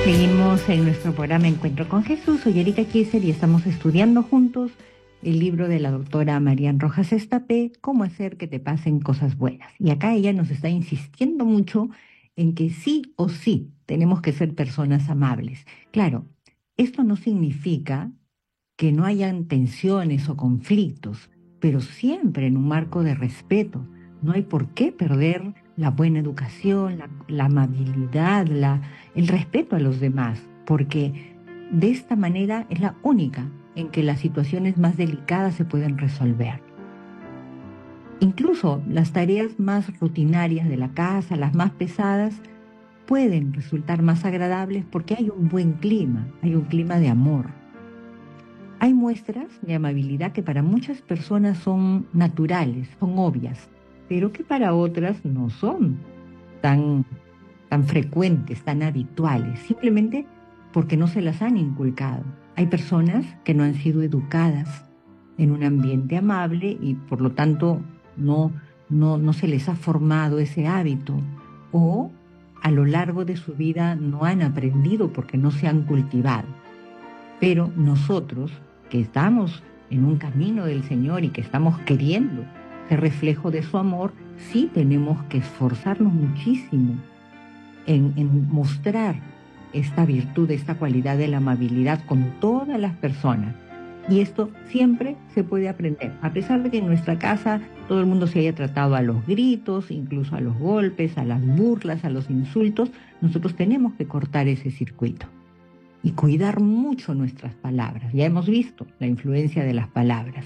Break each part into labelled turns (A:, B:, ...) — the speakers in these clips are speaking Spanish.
A: Seguimos en nuestro programa Encuentro con Jesús. Soy Erika Kieser y estamos estudiando juntos el libro de la doctora Marian Rojas Estapé, Cómo hacer que te pasen cosas buenas. Y acá ella nos está insistiendo mucho en que sí o sí tenemos que ser personas amables. Claro, esto no significa que no hayan tensiones o conflictos, pero siempre en un marco de respeto. No hay por qué perder la buena educación, la amabilidad, el respeto a los demás, porque de esta manera es la única en que las situaciones más delicadas se pueden resolver. Incluso las tareas más rutinarias de la casa, las más pesadas, pueden resultar más agradables porque hay un buen clima, hay un clima de amor. Hay muestras de amabilidad que para muchas personas son naturales, son obvias, pero que para otras no son tan, tan frecuentes, tan habituales, simplemente porque no se las han inculcado. Hay personas que no han sido educadas en un ambiente amable y por lo tanto no se les ha formado ese hábito, o a lo largo de su vida no han aprendido porque no se han cultivado. Pero nosotros, que estamos en un camino del Señor y que estamos queriendo ser reflejo de su amor, sí tenemos que esforzarnos muchísimo en mostrar esta virtud, esta cualidad de la amabilidad con todas las personas. Y esto siempre se puede aprender, a pesar de que en nuestra casa todo el mundo se haya tratado a los gritos, incluso a los golpes, a las burlas, a los insultos. Nosotros tenemos que cortar ese circuito y cuidar mucho nuestras palabras. Ya hemos visto la influencia de las palabras.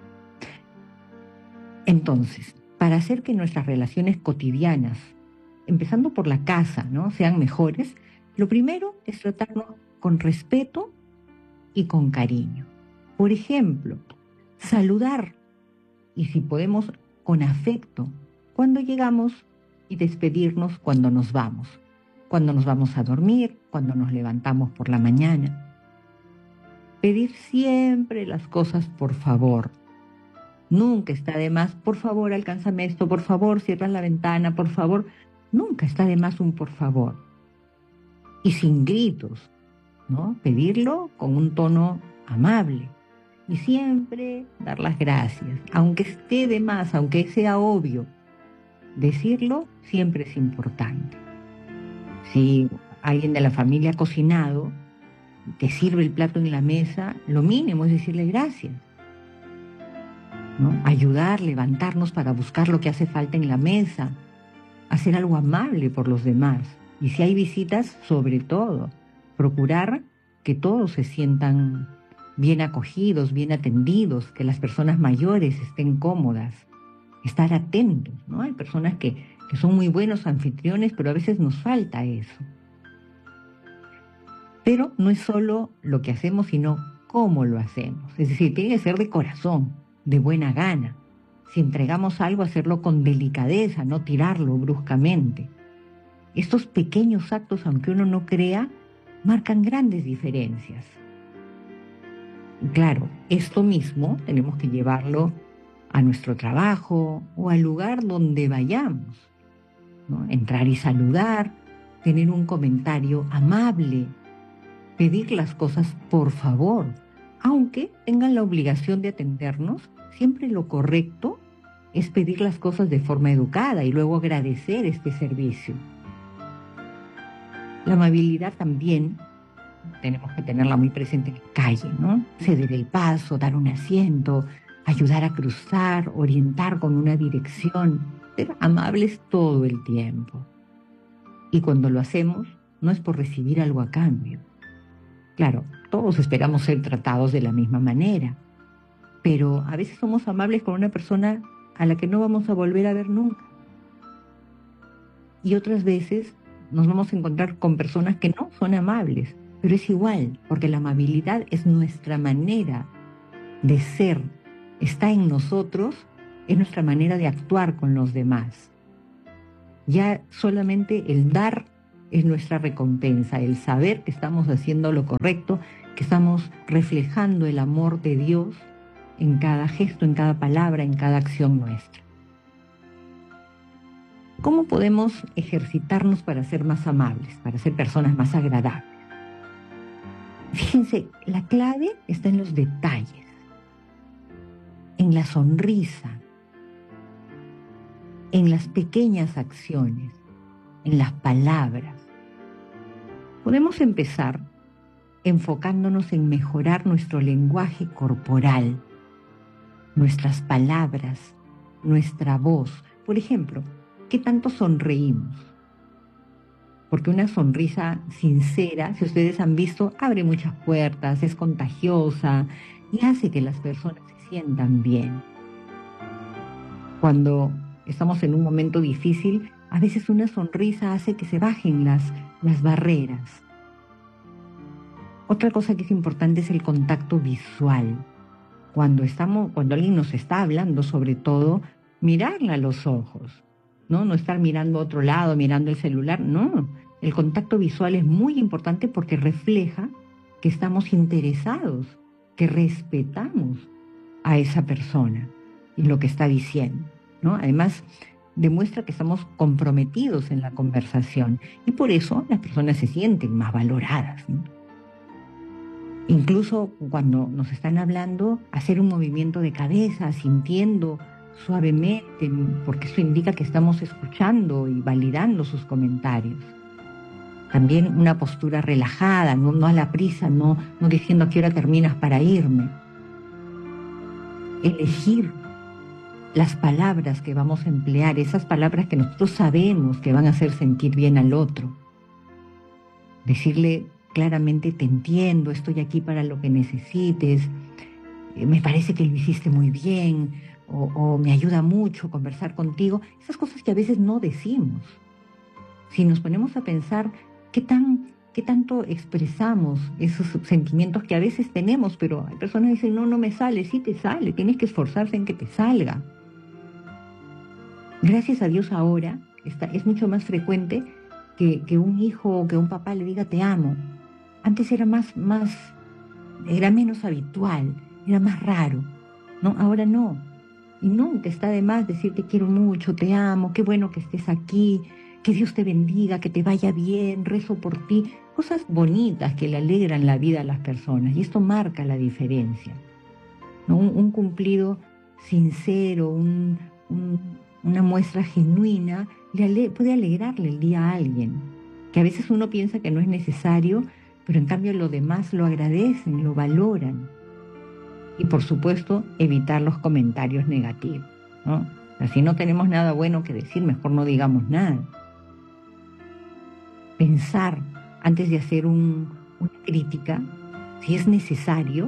A: Entonces, para hacer que nuestras relaciones cotidianas, empezando por la casa, ¿no?, sean mejores, lo primero es tratarnos con respeto y con cariño. Por ejemplo, saludar, y si podemos, con afecto, cuando llegamos, y despedirnos cuando nos vamos a dormir, cuando nos levantamos por la mañana. Pedir siempre las cosas por favor. Nunca está de más, por favor, alcánzame esto, por favor, cierra la ventana, por favor. Nunca está de más un por favor. Y sin gritos, ¿no? Pedirlo con un tono amable. Y siempre dar las gracias, aunque esté de más, aunque sea obvio. Decirlo siempre es importante. Si alguien de la familia ha cocinado, te sirve el plato en la mesa, lo mínimo es decirle gracias, ¿no? Ayudar, levantarnos para buscar lo que hace falta en la mesa, hacer algo amable por los demás. Y si hay visitas, sobre todo, procurar que todos se sientan bien acogidos, bien atendidos, que las personas mayores estén cómodas, estar atentos, ¿no? Hay personas que son muy buenos anfitriones, pero a veces nos falta eso. Pero no es solo lo que hacemos, sino cómo lo hacemos. Es decir, tiene que ser de corazón, de buena gana. Si entregamos algo, hacerlo con delicadeza, no tirarlo bruscamente. Estos pequeños actos, aunque uno no crea, marcan grandes diferencias. Y claro, esto mismo tenemos que llevarlo a nuestro trabajo o al lugar donde vayamos, ¿no? Entrar y saludar, tener un comentario amable, pedir las cosas por favor, aunque tengan la obligación de atendernos. Siempre lo correcto es pedir las cosas de forma educada y luego agradecer este servicio. La amabilidad también tenemos que tenerla muy presente en la calle, ¿no? Ceder el paso, dar un asiento, ayudar a cruzar, orientar con una dirección, ser amables todo el tiempo. Y cuando lo hacemos, no es por recibir algo a cambio. Claro, todos esperamos ser tratados de la misma manera, pero a veces somos amables con una persona a la que no vamos a volver a ver nunca. Y otras veces nos vamos a encontrar con personas que no son amables, pero es igual, porque la amabilidad es nuestra manera de ser, está en nosotros, es nuestra manera de actuar con los demás. Ya solamente el dar es nuestra recompensa, el saber que estamos haciendo lo correcto, que estamos reflejando el amor de Dios en cada gesto, en cada palabra, en cada acción nuestra. ¿Cómo podemos ejercitarnos para ser más amables, para ser personas más agradables? Fíjense, la clave está en los detalles, en la sonrisa, en las pequeñas acciones, en las palabras. Podemos empezar enfocándonos en mejorar nuestro lenguaje corporal, nuestras palabras, nuestra voz. Por ejemplo, ¿qué tanto sonreímos? Porque una sonrisa sincera, si ustedes han visto, abre muchas puertas, es contagiosa y hace que las personas se sientan bien. Cuando estamos en un momento difícil, a veces una sonrisa hace que se bajen las barreras. Otra cosa que es importante es el contacto visual. Cuando alguien nos está hablando, sobre todo, mirarla a los ojos, ¿no? No estar mirando a otro lado, mirando el celular, no. El contacto visual es muy importante porque refleja que estamos interesados, que respetamos a esa persona y lo que está diciendo, ¿no? Además, demuestra que estamos comprometidos en la conversación y por eso las personas se sienten más valoradas, ¿no? Incluso cuando nos están hablando, hacer un movimiento de cabeza, sintiendo suavemente, porque eso indica que estamos escuchando y validando sus comentarios. También una postura relajada, no a la prisa, no diciendo a qué hora terminas para irme. Elegir las palabras que vamos a emplear, esas palabras que nosotros sabemos que van a hacer sentir bien al otro. Decirle claramente: te entiendo, estoy aquí para lo que necesites, me parece que lo hiciste muy bien, o me ayuda mucho conversar contigo. Esas cosas que a veces no decimos. Si nos ponemos a pensar qué tanto expresamos esos sentimientos que a veces tenemos, pero hay personas que dicen: no me sale. Sí te sale, tienes que esforzarse en que te salga. Gracias a Dios ahora es mucho más frecuente que un hijo o que un papá le diga: te amo. Antes era era menos habitual, era más raro, ¿no? Ahora no. Y nunca está de más decir: te quiero mucho, te amo, qué bueno que estés aquí, que Dios te bendiga, que te vaya bien, rezo por ti. Cosas bonitas que le alegran la vida a las personas. Y esto marca la diferencia, ¿no? Un cumplido sincero, una muestra genuina, puede alegrarle el día a alguien, que a veces uno piensa que no es necesario, pero en cambio los demás lo agradecen, lo valoran. Y por supuesto, evitar los comentarios negativos, ¿no? O sea, si no tenemos nada bueno que decir, mejor no digamos nada. Pensar antes de hacer una crítica, si es necesario,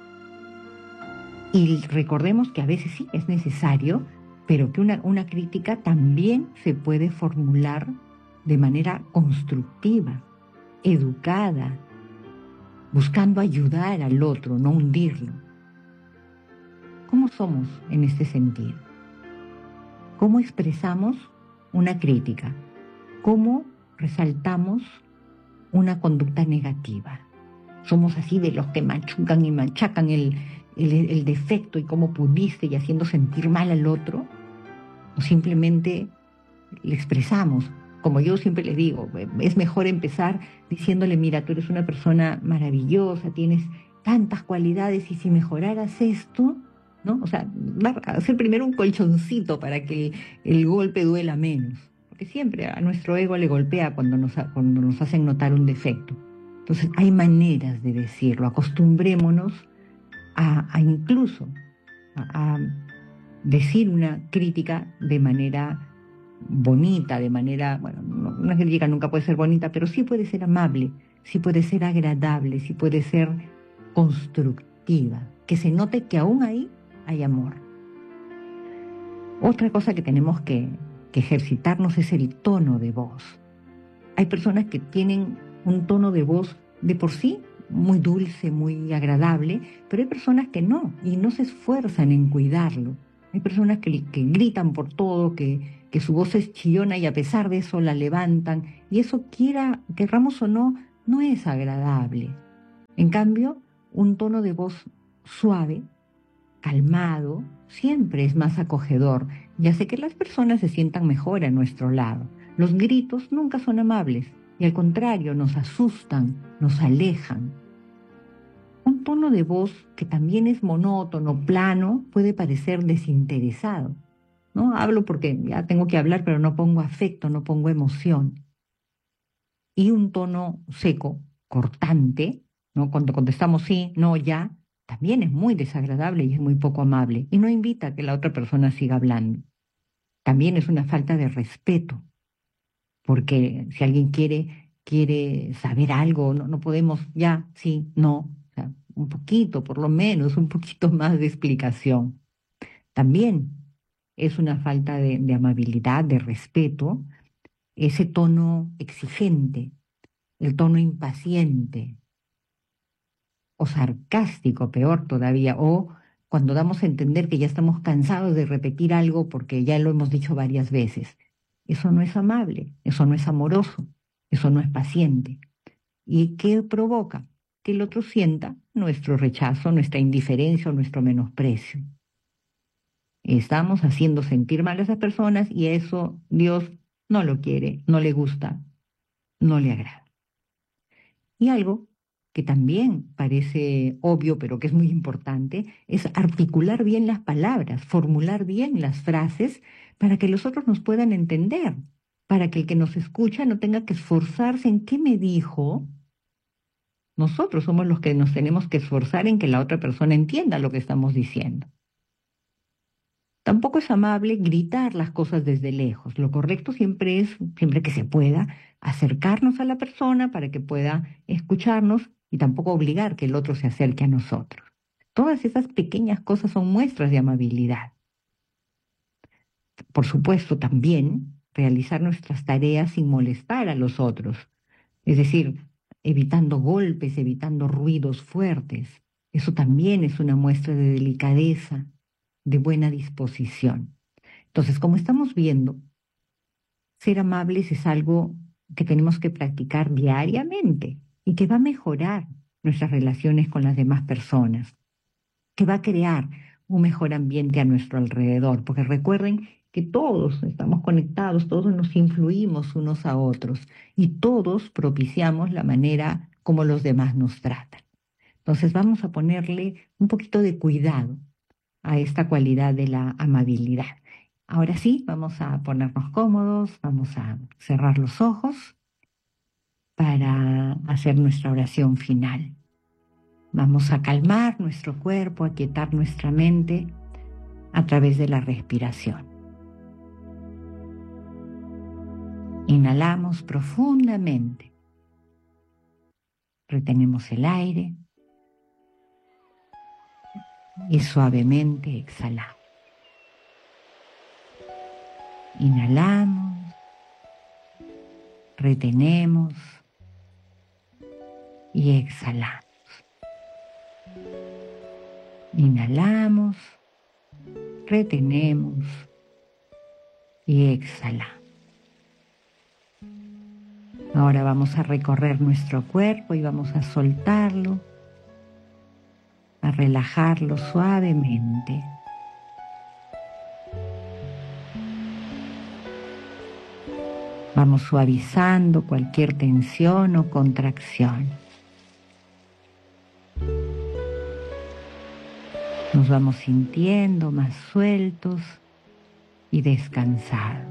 A: y recordemos que a veces sí es necesario, pero que una crítica también se puede formular de manera constructiva, educada, buscando ayudar al otro, no hundirlo. ¿Cómo somos en este sentido? ¿Cómo expresamos una crítica? ¿Cómo resaltamos una conducta negativa? ¿Somos así de los que machucan y machacan el defecto y cómo pudiste y haciendo sentir mal al otro? ¿O simplemente le expresamos? Como yo siempre le digo, es mejor empezar diciéndole: mira, tú eres una persona maravillosa, tienes tantas cualidades y si mejoraras esto, ¿no? O sea, hacer primero un colchoncito para que el golpe duela menos. Porque siempre a nuestro ego le golpea cuando nos hacen notar un defecto. Entonces hay maneras de decirlo. Acostumbrémonos a incluso a decir una crítica de manera bonita, de manera, bueno, una crítica nunca puede ser bonita, pero sí puede ser amable, sí puede ser agradable, sí puede ser constructiva, que se note que aún ahí hay amor. Otra cosa que tenemos que ejercitarnos es el tono de voz. Hay personas que tienen un tono de voz de por sí muy dulce, muy agradable, pero hay personas que no, y no se esfuerzan en cuidarlo. Hay personas que gritan por todo, que su voz es chillona y a pesar de eso la levantan, y eso, querramos o no, no es agradable. En cambio, un tono de voz suave, calmado, siempre es más acogedor y hace que las personas se sientan mejor a nuestro lado. Los gritos nunca son amables y al contrario nos asustan, nos alejan. un tono de voz que también es monótono, plano, puede parecer desinteresado, ¿no? Hablo porque ya tengo que hablar, pero no pongo afecto, no pongo emoción. Y un tono seco, cortante, ¿no? Cuando contestamos sí, no, ya, también es muy desagradable y es muy poco amable y no invita a que la otra persona siga hablando. También es una falta de respeto, porque si alguien quiere saber algo, no podemos ya, sí, no, o sea, un poquito, por lo menos, un poquito más de explicación. También es una falta de amabilidad, de respeto, ese tono exigente, el tono impaciente o sarcástico, peor todavía, o cuando damos a entender que ya estamos cansados de repetir algo porque ya lo hemos dicho varias veces. Eso no es amable, eso no es amoroso, eso no es paciente. ¿Y qué provoca? Que el otro sienta nuestro rechazo, nuestra indiferencia o nuestro menosprecio. Estamos haciendo sentir mal a esas personas y eso Dios no lo quiere, no le gusta, no le agrada. Y algo que también parece obvio, pero que es muy importante, es articular bien las palabras, formular bien las frases para que los otros nos puedan entender, para que el que nos escucha no tenga que esforzarse en qué me dijo. Nosotros somos los que nos tenemos que esforzar en que la otra persona entienda lo que estamos diciendo. Tampoco es amable gritar las cosas desde lejos. Lo correcto siempre es, siempre que se pueda, acercarnos a la persona para que pueda escucharnos y tampoco obligar que el otro se acerque a nosotros. Todas esas pequeñas cosas son muestras de amabilidad. Por supuesto, también realizar nuestras tareas sin molestar a los otros. Es decir, evitando golpes, evitando ruidos fuertes. Eso también es una muestra de delicadeza, de buena disposición. Entonces, como estamos viendo, ser amables es algo que tenemos que practicar diariamente y que va a mejorar nuestras relaciones con las demás personas, que va a crear un mejor ambiente a nuestro alrededor, porque recuerden que todos estamos conectados, todos nos influimos unos a otros y todos propiciamos la manera como los demás nos tratan. Entonces vamos a ponerle un poquito de cuidado a esta cualidad de la amabilidad. Ahora sí, vamos a ponernos cómodos, vamos a cerrar los ojos para hacer nuestra oración final. Vamos a calmar nuestro cuerpo, a quietar nuestra mente a través de la respiración. Inhalamos profundamente, retenemos el aire y suavemente exhalamos. Inhalamos, retenemos y exhalamos. Inhalamos, retenemos y exhalamos. Ahora vamos a recorrer nuestro cuerpo y vamos a soltarlo, a relajarlo suavemente. Vamos suavizando cualquier tensión o contracción. Nos vamos sintiendo más sueltos y descansados.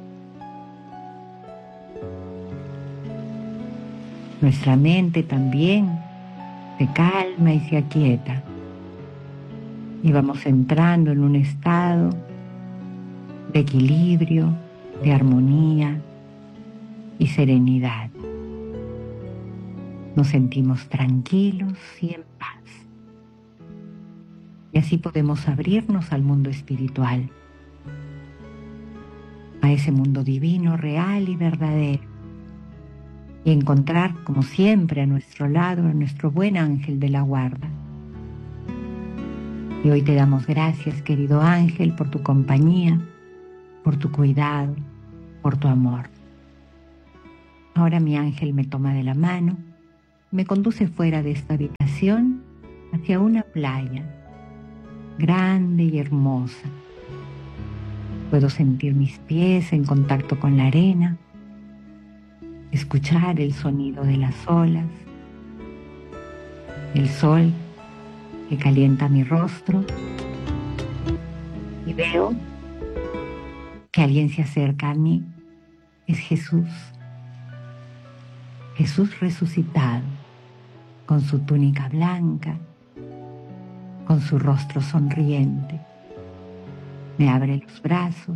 A: Nuestra mente también se calma y se aquieta. Y vamos entrando en un estado de equilibrio, de armonía y serenidad. Nos sentimos tranquilos y en paz. Y así podemos abrirnos al mundo espiritual, a ese mundo divino, real y verdadero, y encontrar, como siempre, a nuestro lado, a nuestro buen ángel de la guarda. Y hoy te damos gracias, querido ángel, por tu compañía, por tu cuidado, por tu amor. Ahora mi ángel me toma de la mano, me conduce fuera de esta habitación hacia una playa grande y hermosa. Puedo sentir mis pies en contacto con la arena, escuchar el sonido de las olas. El sol que calienta mi rostro y veo que alguien se acerca a mí. Es Jesús. Jesús resucitado, con su túnica blanca, con su rostro sonriente. Me abre los brazos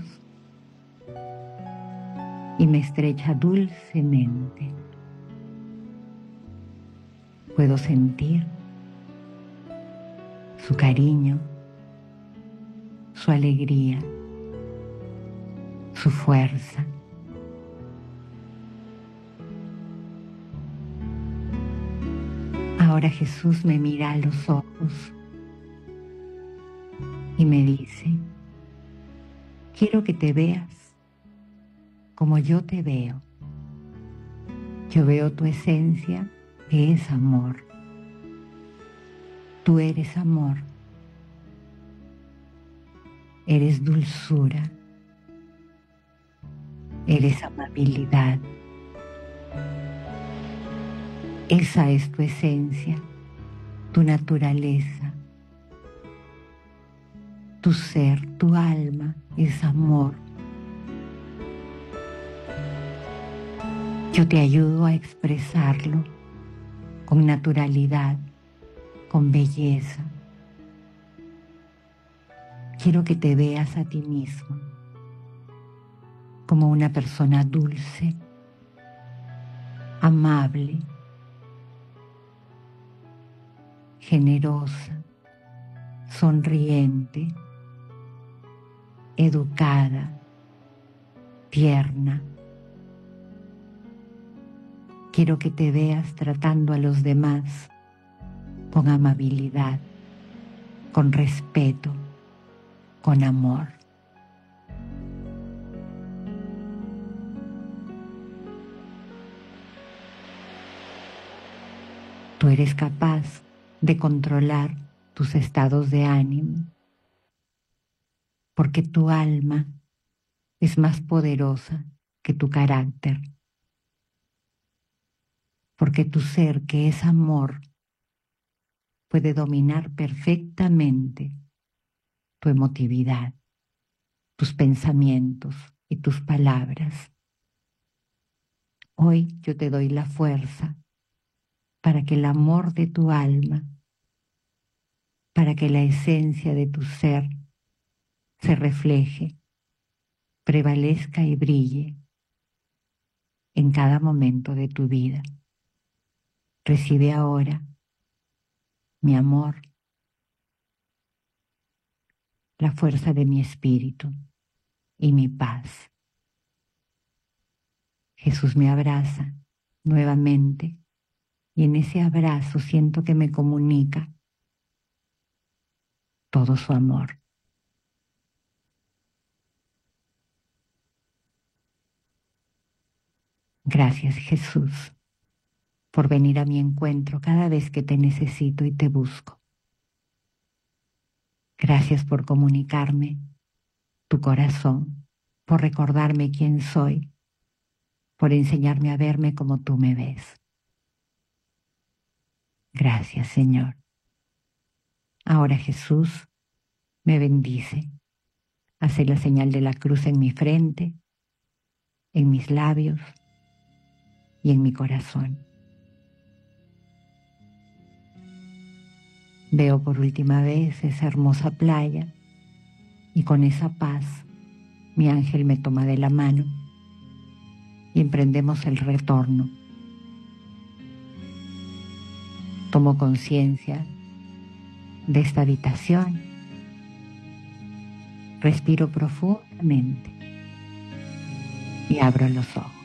A: y me estrecha dulcemente. Puedo sentir su cariño, su alegría, su fuerza. Ahora Jesús me mira a los ojos y me dice: quiero que te veas como yo te veo. Yo veo tu esencia, que es amor. Tú eres amor. Eres dulzura. Eres amabilidad. Esa es tu esencia, tu naturaleza. Tu ser, tu alma es amor. Yo te ayudo a expresarlo con naturalidad, con belleza. Quiero que te veas a ti mismo como una persona dulce, amable, generosa, sonriente, educada, tierna. Quiero que te veas tratando a los demás con amabilidad, con respeto, con amor. Tú eres capaz de controlar tus estados de ánimo, porque tu alma es más poderosa que tu carácter, porque tu ser, que es amor, puede dominar perfectamente tu emotividad, tus pensamientos y tus palabras. Hoy yo te doy la fuerza para que el amor de tu alma, para que la esencia de tu ser se refleje, prevalezca y brille en cada momento de tu vida. Recibe ahora mi amor, la fuerza de mi espíritu y mi paz. Jesús me abraza nuevamente y en ese abrazo siento que me comunica todo su amor. Gracias, Jesús, por venir a mi encuentro cada vez que te necesito y te busco. Gracias por comunicarme tu corazón, por recordarme quién soy, por enseñarme a verme como tú me ves. Gracias, Señor. Ahora Jesús me bendice. Hace la señal de la cruz en mi frente, en mis labios y en mi corazón. Veo por última vez esa hermosa playa y con esa paz mi ángel me toma de la mano y emprendemos el retorno. Tomo conciencia de esta habitación, respiro profundamente y abro los ojos.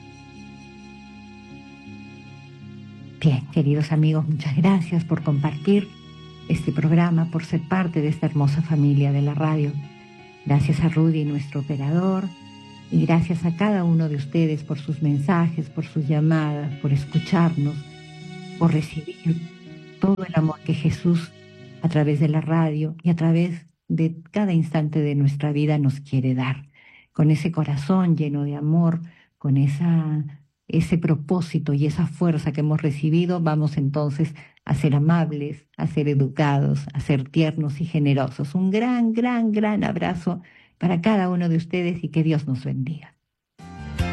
A: Bien, queridos amigos, muchas gracias por compartir este programa, por ser parte de esta hermosa familia de la radio. Gracias a Rudy, nuestro operador, y gracias a cada uno de ustedes por sus mensajes, por sus llamadas, por escucharnos, por recibir todo el amor que Jesús a través de la radio y a través de cada instante de nuestra vida nos quiere dar. Con ese corazón lleno de amor, con esa ese propósito y esa fuerza que hemos recibido, vamos entonces a ser amables, a ser educados, a ser tiernos y generosos. Un gran, gran, gran abrazo para cada uno de ustedes y que Dios nos bendiga.